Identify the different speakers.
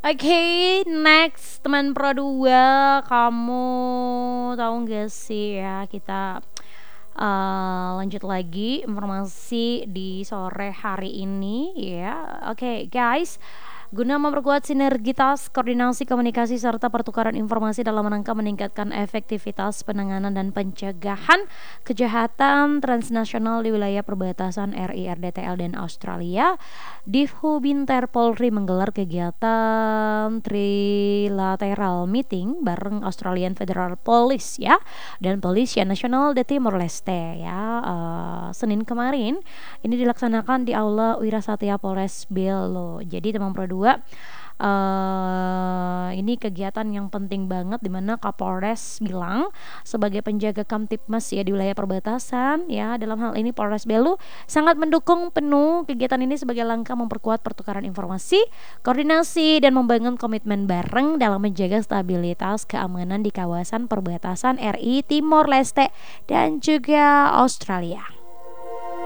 Speaker 1: Oke, next teman Pro 2, kamu tahu gak sih ya kita lanjut lagi informasi di sore hari ini ya. Oke, guys, guna memperkuat sinergitas, koordinasi komunikasi serta pertukaran informasi dalam rangka meningkatkan efektivitas penanganan dan pencegahan kejahatan transnasional di wilayah perbatasan RI, RDTL dan Australia, Divhub Binter Polri menggelar kegiatan trilateral meeting bareng Australian Federal Police ya dan Polisi Nasional de Timor Leste ya, Senin kemarin. Ini dilaksanakan di Aula Wirasatya Polres Belo. Jadi teman Pro 2, ini kegiatan yang penting banget di mana Kapolres bilang sebagai penjaga Kamtipmas ya di wilayah perbatasan ya, dalam hal ini Polres Belu sangat mendukung penuh kegiatan ini sebagai langkah memperkuat pertukaran informasi, koordinasi dan membangun komitmen bareng dalam menjaga stabilitas keamanan di kawasan perbatasan RI Timor Leste dan juga Australia.